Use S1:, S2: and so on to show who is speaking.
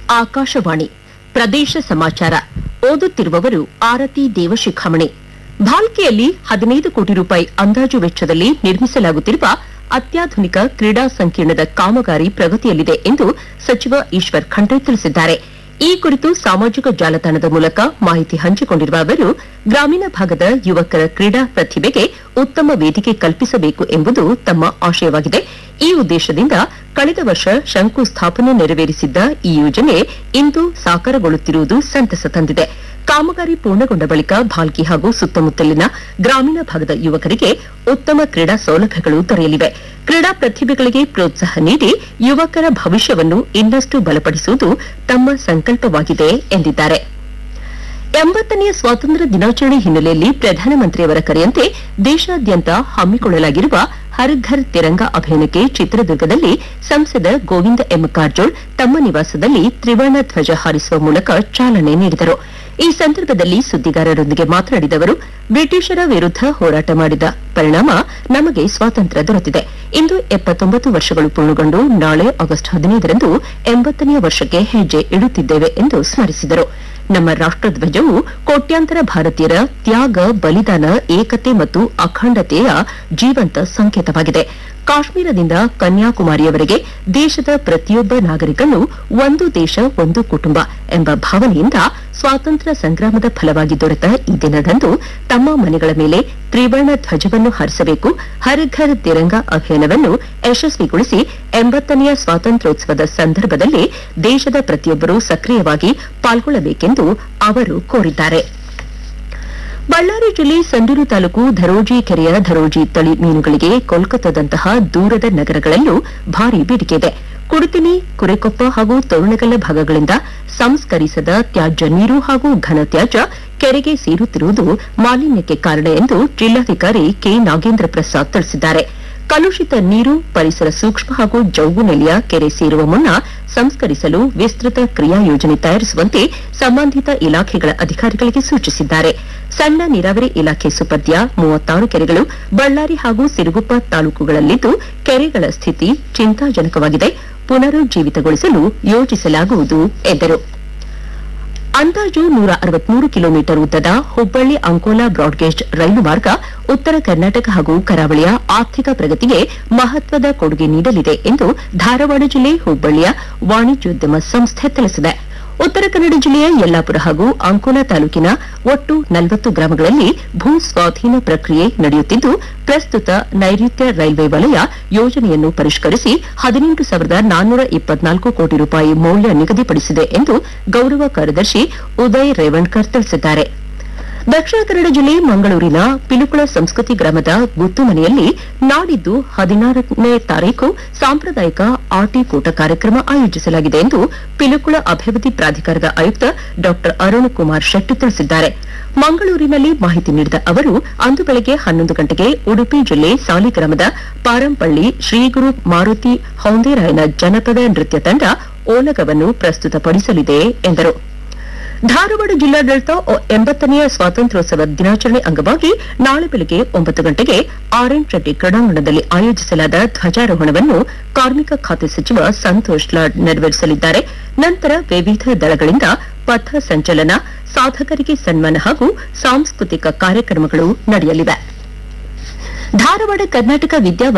S1: ಆಕಾಶವಾಣಿ ಪ್ರದೇಶ ಸಮಾಚಾರ ಓದುತ್ತಿರುವವರು ಆರತಿ ದೇವಶಿಖಾಮಣಿ. ಭಾಲ್ಕೆಯಲ್ಲಿ 15 ಕೋಟಿ ರೂಪಾಯಿ ಅಂದಾಜು ವೆಚ್ಚದಲ್ಲಿ ನಿರ್ಮಿಸಲಾಗುತ್ತಿರುವ ಅತ್ಯಾಧುನಿಕ ಕ್ರೀಡಾ ಸಂಕೀರ್ಣದ ಕಾಮಗಾರಿ ಪ್ರಗತಿಯಲ್ಲಿದೆ ಎಂದು ಸಚಿವ ಈಶ್ವರ್ ಖಂಡ್ರೆ ತಿಳಿಸಿದ್ದಾರೆ. ಈ ಕುರಿತು ಸಾಮಾಜಿಕ ಜಾಲತಾಣದ ಮೂಲಕ ಮಾಹಿತಿ ಹಂಚಿಕೊಂಡಿರುವ ಅವರು, ಗ್ರಾಮೀಣ ಭಾಗದ ಯುವಕರ ಕ್ರೀಡಾ ಪ್ರತಿಭೆಗೆ ಉತ್ತಮ ವೇದಿಕೆ ಕಲ್ಪಿಸಬೇಕು ಎಂಬುದು ತಮ್ಮ ಆಶಯವಾಗಿದೆ. ಈ ಉದ್ದೇಶದಿಂದ ಕಳೆದ ವರ್ಷ ಶಂಕುಸ್ಥಾಪನೆ ನೆರವೇರಿಸಿದ್ದ ಈ ಯೋಜನೆ ಇಂದು ಸಾಕಾರಗೊಳ್ಳುತ್ತಿರುವುದು ಸಂತಸ ತಂದಿದೆ. ಕಾಮಗಾರಿ ಪೂರ್ಣಗೊಂಡ ಬಳಿಕ ಭಾಲ್ಕಿ ಹಾಗೂ ಸುತ್ತಮುತ್ತಲಿನ ಗ್ರಾಮೀಣ ಭಾಗದ ಯುವಕರಿಗೆ ಉತ್ತಮ ಕ್ರೀಡಾ ಸೌಲಭ್ಯಗಳು ದೊರೆಯಲಿವೆ. ಕ್ರೀಡಾ ಪ್ರತಿಭೆಗಳಿಗೆ ಪ್ರೋತ್ಸಾಹ ನೀಡಿ ಯುವಕರ ಭವಿಷ್ಯವನ್ನು ಇನ್ನಷ್ಟು ಬಲಪಡಿಸುವುದು ತಮ್ಮ ಸಂಕಲ್ಪವಾಗಿದೆ ಎಂದಿದ್ದಾರೆ. 80ನೇ ಸ್ವಾತಂತ್ರ್ಯ ದಿನಾಚರಣೆ ಹಿನ್ನೆಲೆಯಲ್ಲಿ ಪ್ರಧಾನಮಂತ್ರಿಯವರ ಕರೆಯಂತೆ ದೇಶಾದ್ಯಂತ ಹಮ್ಮಿಕೊಳ್ಳಲಾಗಿರುವ ಹರ್ ಘರ್ ತಿರಂಗ ಅಭಿಯಾನಕ್ಕೆ ಚಿತ್ರದುರ್ಗದಲ್ಲಿ ಸಂಸದ ಗೋವಿಂದ ಎಂ ಕಾರಜೋಳ ತಮ್ಮ ನಿವಾಸದಲ್ಲಿ ತ್ರಿವರ್ಣ ಧ್ವಜ ಹಾರಿಸುವ ಮೂಲಕ ಚಾಲನೆ ನೀಡಿದರು. ಈ ಸಂದರ್ಭದಲ್ಲಿ ಸುದ್ದಿಗಾರರೊಂದಿಗೆ ಮಾತನಾಡಿದ ಅವರು, ಬ್ರಿಟಿಷರ ವಿರುದ್ಧ ಹೋರಾಟ ಮಾಡಿದ ಪರಿಣಾಮ ನಮಗೆ ಸ್ವಾತಂತ್ರ್ಯ ದೊರೆತಿದೆ. ಇಂದು 79 ವರ್ಷಗಳು ಪೂರ್ಣಗೊಂಡು ನಾಳೆ ಆಗಸ್ಟ್ 15ರಂದು 80ನೇ ವರ್ಷಕ್ಕೆ ಹೆಜ್ಜೆ ಇಡುತ್ತಿದ್ದೇವೆ ಎಂದು ಸ್ಮರಿಸಿದರು. ನಮ್ಮ ರಾಷ್ಟಧ್ವಜವು ಕೋಟ್ಯಾಂತರ ಭಾರತೀಯರ ತ್ಯಾಗ, ಬಲಿದಾನ, ಏಕತೆ ಮತ್ತು ಅಖಂಡತೆಯ ಜೀವಂತ ಸಂಕೇತವಾಗಿದೆ. ಕಾಶ್ಮೀರದಿಂದ ಕನ್ಯಾಕುಮಾರಿಯವರೆಗೆ ದೇಶದ ಪ್ರತಿಯೊಬ್ಬ ನಾಗರಿಕನು ಒಂದು ದೇಶ ಒಂದು ಕುಟುಂಬ ಎಂಬ ಭಾವನೆಯಿಂದ ಸ್ವಾತಂತ್ರ್ಯ ಸಂಗ್ರಾಮದ ಫಲವಾಗಿ ದೊರೆತ ಈ ದಿನದಂದು ತಮ್ಮ ಮನೆಗಳ ಮೇಲೆ ತ್ರಿವರ್ಣ ಧ್ವಜವನ್ನು ಹಾರಿಸಬೇಕು. ಹರ್ ಘರ್ ತಿರಂಗ ಅಭಿಯಾನವನ್ನು ಯಶಸ್ವಿಗೊಳಿಸಿ 80ನೇ ಸ್ವಾತಂತ್ರ್ಯೋತ್ಸವದ ಸಂದರ್ಭದಲ್ಲಿ ದೇಶದ ಪ್ರತಿಯೊಬ್ಬರೂ ಸಕ್ರಿಯವಾಗಿ ಪಾಲ್ಗೊಳ್ಳಬೇಕೆಂದು ಅವರು ಕೋರಿದ್ದಾರೆ. ಬಳ್ಳಾರಿ ಜಿಲ್ಲೆ ಸಂಡೂರು ತಾಲೂಕು ಧರೋಜಿ ಕೆರೆಯ ಧರೋಜಿ ತಳಿ ಮೀನುಗಳಿಗೆ ಕೋಲ್ಕತ್ತಾದಂತಹ ದೂರದ ನಗರಗಳಲ್ಲೂ ಭಾರಿ ಬೇಡಿಕೆ ಇದೆ. ಕುಡಿತಿನಿ, ಕುರೆಕೊಪ್ಪ ಹಾಗೂ ತೋರಣಗಲ್ಲ ಭಾಗಗಳಿಂದ ಸಂಸ್ಕರಿಸದ ತ್ಯಾಜ್ಯ ನೀರು ಹಾಗೂ ಘನತ್ಯಾಜ್ಯ ಕೆರೆಗೆ ಸೇರುತ್ತಿರುವುದು ಮಾಲಿನ್ಯಕ್ಕೆ ಕಾರಣ ಎಂದು ಜಿಲ್ಲಾಧಿಕಾರಿ ಕೆ ನಾಗೇಂದ್ರ ಪ್ರಸಾದ್ ತಿಳಿಸಿದ್ದಾರೆ. ಕಲುಷಿತ ನೀರು ಪರಿಸರ ಸೂಕ್ಷ್ಮ ಹಾಗೂ ಜೌಗು ನೆಲೆಯ ಕೆರೆ ಸೇರುವ ಮುನ್ನ ಸಂಸ್ಕರಿಸಲು ವಿಸ್ತೃತ ಕ್ರಿಯಾ ಯೋಜನೆ ತಯಾರಿಸುವಂತೆ ಸಂಬಂಧಿತ ಇಲಾಖೆಗಳ ಅಧಿಕಾರಿಗಳಿಗೆ ಸೂಚಿಸಿದ್ದಾರೆ. ಸಣ್ಣ ನೀರಾವರಿ ಇಲಾಖೆ ಸುಪರ್ದಿಯ 36 ಕೆರೆಗಳು ಬಳ್ಳಾರಿ ಹಾಗೂ ಸಿರುಗುಪ್ಪ ತಾಲೂಕುಗಳಲ್ಲಿದ್ದು ಕೆರೆಗಳ ಸ್ಥಿತಿ ಚಿಂತಾಜನಕವಾಗಿದೆ. ಪುನರುಜ್ಜೀವಿತಗೊಳಿಸಲು ಯೋಜಿಸಲಾಗುವುದು ಎಂದರು. ಅಂದಾಜು 163 ಕಿಲೋಮೀಟರ್ ಉದ್ದದ ಹುಬ್ಬಳ್ಳಿ ಅಂಕೋಲಾ ಬ್ರಾಡ್ಗೇಜ್ ರೈಲು ಮಾರ್ಗ ಉತ್ತರ ಕರ್ನಾಟಕ ಹಾಗೂ ಕರಾವಳಿಯ ಆರ್ಥಿಕ ಪ್ರಗತಿಗೆ ಮಹತ್ವದ ಕೊಡುಗೆ ನೀಡಲಿದೆ ಎಂದು ಧಾರವಾಡ ಜಿಲ್ಲೆ ಹುಬ್ಬಳ್ಳಿಯ ವಾಣಿಜ್ಯೋದ್ಯಮ ಸಂಸ್ಥೆ ತಿಳಿಸಿದೆ. ಉತ್ತರ ಕನ್ನಡ ಜಿಲ್ಲೆಯ ಯಲ್ಲಾಪುರ ಹಾಗೂ ಅಂಕೋಲಾ ತಾಲೂಕಿನ ಒಟ್ಟು 40 ಗ್ರಾಮಗಳಲ್ಲಿ ಭೂ ಸ್ವಾಧೀನ ಪ್ರಕ್ರಿಯೆ ನಡೆಯುತ್ತಿದ್ದು, ಪ್ರಸ್ತುತ ನೈಋತ್ಯ ರೈಲ್ವೆ ವಲಯ ಯೋಜನೆಯನ್ನು ಪರಿಷ್ಕರಿಸಿ 18,424 ಕೋಟಿ ರೂಪಾಯಿ ಮೌಲ್ಯ ನಿಗದಿಪಡಿಸಿದೆ ಎಂದು ಗೌರವ ಕಾರ್ಯದರ್ಶಿ ಉದಯ್ ರೇವಣ್ಕರ್ ತಿಳಿಸಿದ್ದಾರೆ. ದಕ್ಷಿಣ ಕನ್ನಡ ಜಿಲ್ಲೆ ಮಂಗಳೂರಿನ ಪಿಲುಕುಳ ಸಂಸ್ಕೃತಿ ಗ್ರಾಮದ ಗುತ್ತುಮನೆಯಲ್ಲಿ ನಾಡಿದ್ದು 16ನೇ ತಾರೀಕು ಸಾಂಪ್ರದಾಯಿಕ ಆಟಿಕೂಟ ಕಾರ್ಯಕ್ರಮ ಆಯೋಜಿಸಲಾಗಿದೆ ಎಂದು ಪಿಲುಕುಳ ಅಭಿವೃದ್ಧಿ ಪ್ರಾಧಿಕಾರದ ಆಯುಕ್ತ ಡಾ ಅರುಣ್ ಕುಮಾರ್ ಶೆಟ್ಟಿ ತಿಳಿಸಿದ್ದಾರೆ. ಮಂಗಳೂರಿನಲ್ಲಿ ಮಾಹಿತಿ ನೀಡಿದ ಅವರು, ಅಂದು ಬೆಳಗ್ಗೆ 11 ಗಂಟೆಗೆ ಉಡುಪಿ ಜಿಲ್ಲೆ ಸಾಲಿಗ್ರಾಮದ ಪಾರಂಪಳ್ಳಿ ಶ್ರೀಗುರು ಮಾರುತಿ ಹೌಂದೇರಾಯನ ಜನಪದ ನೃತ್ಯ ತಂಡ ಓಲಗವನ್ನು ಪ್ರಸ್ತುತಪಡಿಸಲಿದೆ ಎಂದರು. ಧಾರವಾಡ ಜಿಲ್ಲಾಡಳಿತ 80ನೇ ಸ್ವಾತಂತ್ರ್ಯೋತ್ಸವ ದಿನಾಚರಣೆ ಅಂಗವಾಗಿ ನಾಳೆ ಬೆಳಗ್ಗೆ 9 ಗಂಟೆಗೆ ಆರ್ಎನ್ ಶೆಟ್ಟಿ ಕ್ರೀಡಾಂಗಣದಲ್ಲಿ ಆಯೋಜಿಸಲಾದ ಧ್ವಜಾರೋಹಣವನ್ನು ಕಾರ್ಮಿಕ ಖಾತೆ ಸಚಿವ ಸಂತೋಷ್ ಲಾಡ್ ನೆರವೇರಿಸಲಿದ್ದಾರೆ. ನಂತರ ವಿವಿಧ ದಳಗಳಿಂದ ಪಥ ಸಂಚಲನ, ಸಾಧಕರಿಗೆ ಸನ್ಮಾನ ಹಾಗೂ ಸಾಂಸ್ಕೃತಿಕ ಕಾರ್ಯಕ್ರಮಗಳು ನಡೆಯಲಿವೆ. ಧಾರವಾಡ ಕರ್ನಾಟಕ ವಿದ್ಯಾ